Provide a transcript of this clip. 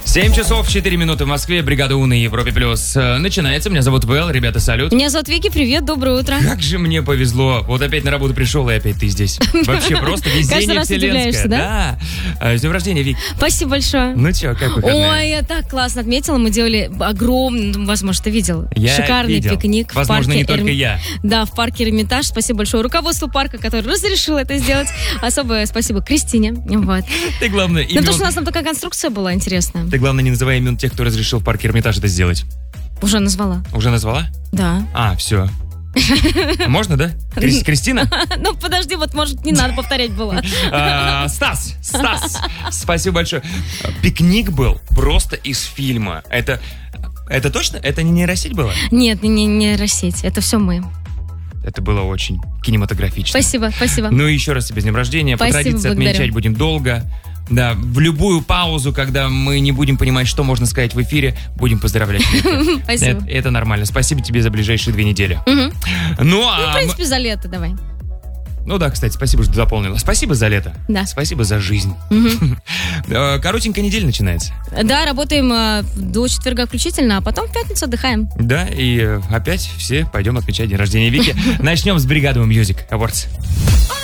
7 часов 4 минуты в Москве. Бригада У на Европе Плюс начинается. Меня зовут Вэл. Ребята, салют. Меня зовут Вики. Привет, доброе утро. Как же мне повезло. Вот опять на работу пришел, и опять ты здесь. Вообще просто везение вселенское. Да? С днем рождения, Вик. Спасибо большое. Ну что, как выходные? Ой, я так классно отметила. Мы делали огромный, возможно, ты видел, Я шикарный видел. пикник. Возможно, в парке не только я. Да, в парке Эрмитаж. Спасибо большое руководству парка, которое разрешило это сделать. Особое спасибо Кристине. Вот. Ты, главное, Ну, потому что у нас там такая конструкция была интересная. Ты, главное, не называй имен тех, кто разрешил в парке Эрмитаж это сделать. Уже назвала. Уже назвала? Да. Все. Можно, да? Кристина? Ну, подожди, вот, может, не надо повторять было. Стас, спасибо большое. Пикник был просто из фильма. Это точно? Это не нейросеть было? Нет, не нейросеть. Это все мы. Это было очень кинематографично. Спасибо. Ну и еще раз тебе с днем рождения. По Спасибо, традиции благодарю. отмечать будем долго. Да, в любую паузу, когда мы не будем понимать, что можно сказать в эфире, будем поздравлять. Спасибо. Это нормально. Спасибо тебе за ближайшие 2 недели. Ну, Ну, в принципе, за лето давай. Ну да, кстати, спасибо, что дополнила. Спасибо за лето. Да. Спасибо за жизнь. Коротенькая неделя начинается. Да, работаем до четверга включительно, а потом в пятницу отдыхаем. Да, и опять все пойдем отмечать день рождения Вики. Начнем с бригады Music Awards.